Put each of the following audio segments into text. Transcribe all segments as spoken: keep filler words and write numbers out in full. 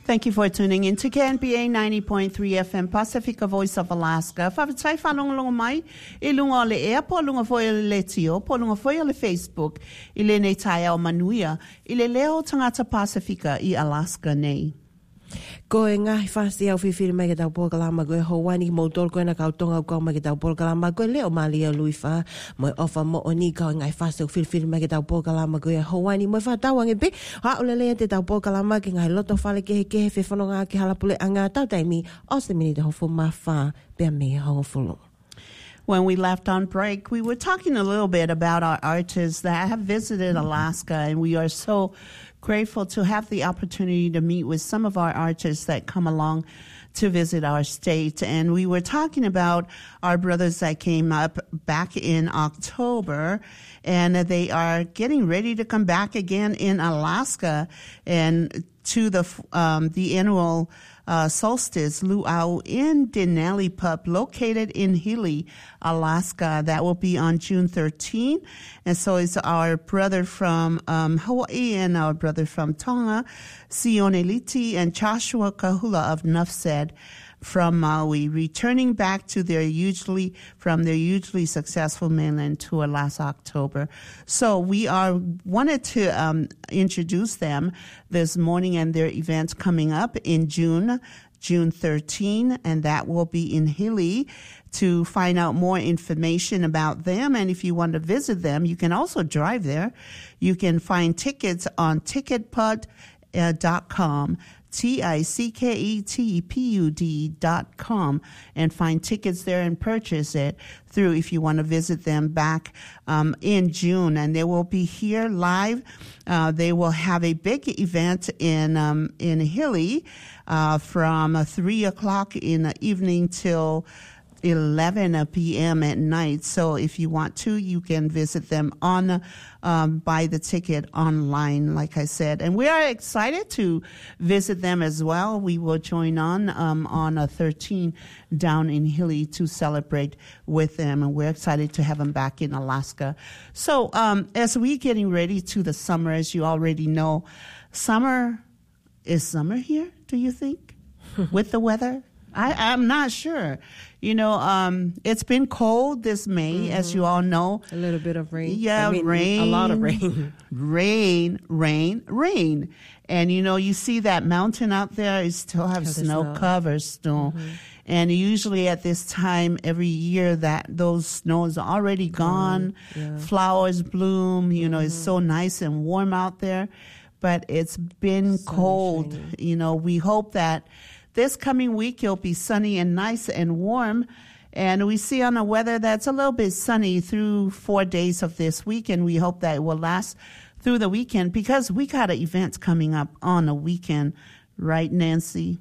Thank you for tuning in to K N P A ninety point three F M Pacifica Voice of Alaska. Whawhatai whanongalonga mai, I lunga o le ea, po lunga foi o le letio, po lunga foi o le Facebook, I le nei tai au manuia, I le leo tangata Pacifica I Alaska nei. Ko e ngahi whasi au whiwhiri mai ke tau pōkalama koe Hawani mo tōr koe na kau tonga ukau mai ke tau pōkalama koe leo mali au lui wha mo ofa mo o ni kau ngahi whasi au whiwhiri mai ke tau pōkalama koe Hawani mo wha ange pe ha ule lea te tau pōkalama ke ngahi loto whale kehe kehe whewhanonga ke halapule anga tau taimi o se mini te hofo ma wha pia me hongofulu. When we left on break, we were talking a little bit about our artists that have visited Alaska, and we are so grateful to have the opportunity to meet with some of our artists that come along to visit our state. And we were talking about our brothers that came up back in October, and they are getting ready to come back again in Alaska and to the um, the annual Uh, solstice luau in Denali Pup, located in Healy, Alaska. That will be on June thirteenth. And so it's our brother from um, Hawaii and our brother from Tonga, Sione Liti, and Joshua Kahula of Nuff Said from Maui, returning back to their hugely from their hugely successful mainland tour last October. So we are wanted to um, introduce them this morning and their events coming up in June, June thirteenth, and that will be in Hilly. To find out more information about them, and if you want to visit them, you can also drive there. You can find tickets on ticketpud dot com. T I C K E T P U D dot com, and find tickets there and purchase it through if you want to visit them back um, in June. And they will be here live. Uh, they will have a big event in um, in Hilly uh, from uh, three o'clock in the evening till eleven p.m. at night. So if you want to, you can visit them on, um, buy the ticket online, like I said. And we are excited to visit them as well. We will join on um, on a thirteen down in Hilly to celebrate with them. And we're excited to have them back in Alaska. So um, as we're getting ready to the summer, as you already know, summer, is summer here, do you think, with the weather? I, I'm not sure. You know, um, it's been cold this May, mm-hmm. as you all know. A little bit of rain. Yeah, I mean, rain. A lot of rain. rain, rain, rain. And, you know, you see that mountain out there, it still have snow, snow cover still. Mm-hmm. And usually at this time every year that those snows are already gone. Mm, yeah. Flowers bloom. You know, mm-hmm. it's so nice and warm out there. But it's been Sun cold. Shining. You know, we hope that this coming week, it'll be sunny and nice and warm. And we see on the weather that's a little bit sunny through four days of this week. And we hope that it will last through the weekend because we got events coming up on the weekend. Right, Nancy?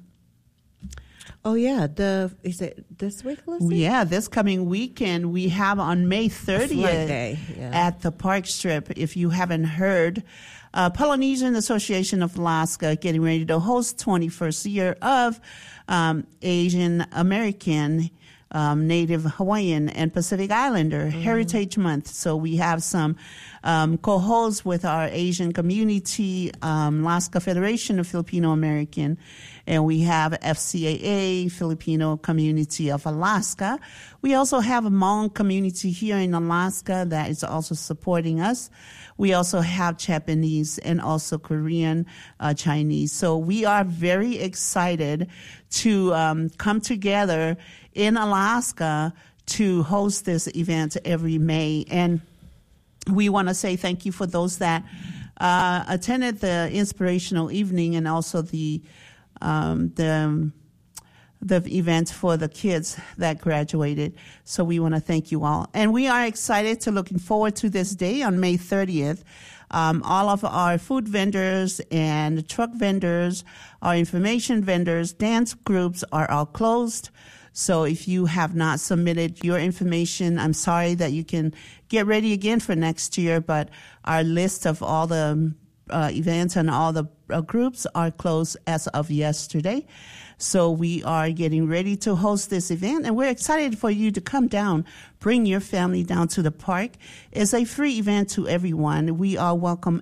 Oh, yeah. The is it this week, Lucy? Yeah, this coming weekend. We have on May thirtieth yeah. at the Park Strip, if you haven't heard, Uh, Polynesian Association of Alaska getting ready to host twenty-first year of um, Asian American, um, Native Hawaiian, and Pacific Islander mm-hmm. Heritage Month. So we have some um, co-hosts with our Asian community, um, Alaska Federation of Filipino American, and we have F C A A, Filipino Community of Alaska. We also have a Hmong community here in Alaska that is also supporting us. We also have Japanese and also Korean, uh, Chinese. So we are very excited to um, come together in Alaska to host this event every May. And we want to say thank you for those that uh, attended the inspirational evening and also the um, the the event for the kids that graduated. So we want to thank you all. And we are excited to looking forward to this day on May thirtieth. Um, all of our food vendors and truck vendors, our information vendors, dance groups are all closed. So if you have not submitted your information, I'm sorry that you can get ready again for next year, but our list of all the uh, events and all the uh, groups are closed as of yesterday. So we are getting ready to host this event, and we're excited for you to come down. Bring your family down to the park. It's a free event to everyone. We are welcome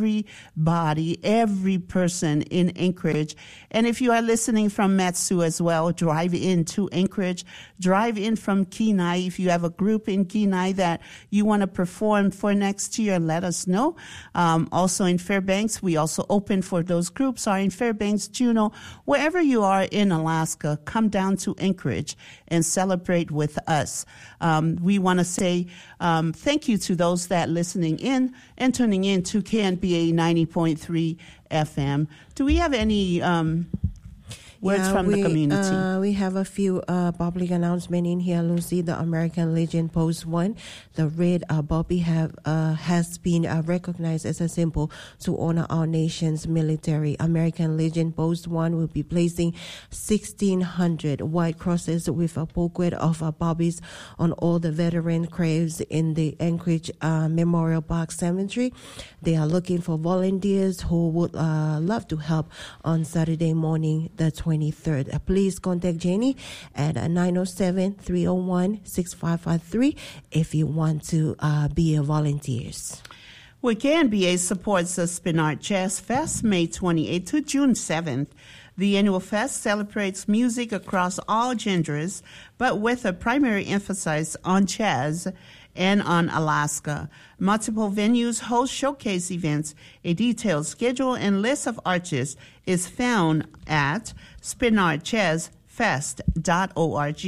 everybody, every person in Anchorage. And if you are listening from Matsu as well, drive in to Anchorage. Drive in from Kenai. If you have a group in Kenai that you want to perform for next year, let us know. Um, also in Fairbanks, we also open for those groups. Are in Fairbanks, Juneau, wherever you are in Alaska, come down to Anchorage and celebrate with us. Um, we want to say um, thank you to those that listening in and tuning in to K N B A ninety point three F M. Do we have any um, words yeah, from we, the community? Uh, we have a few uh, public announcements in here, Lucy. The American Legion Post one, the red uh, Bobby have uh, has been uh, recognized as a symbol to honor our nation's military. American Legion Post one will be placing sixteen hundred white crosses with a bouquet of uh, bobbies on all the veteran graves in the Anchorage uh, Memorial Park Cemetery. They are looking for volunteers who would uh, love to help on Saturday morning, the twenty-third. Uh, please contact Jenny at uh, nine oh seven, three oh one, six five five three if you want to uh, be a volunteer. Well, K N B A supports the Spinard Jazz Fest May twenty-eighth to June seventh. The annual fest celebrates music across all genres, but with a primary emphasis on jazz and on Alaska. Multiple venues host showcase events. A detailed schedule and list of artists is found at spinard jazz fest dot org,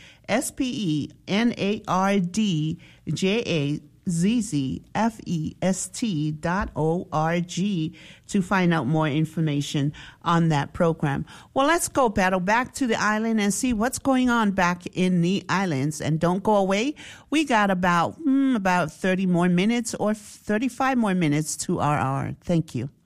S P E N A R D J A Z Z F E S T dot O R G to find out more information on that program. Well, let's go, Battle, back to the island and see what's going on back in the islands. And don't go away. We got about, hmm, about thirty more minutes or thirty-five more minutes to our hour. Thank you.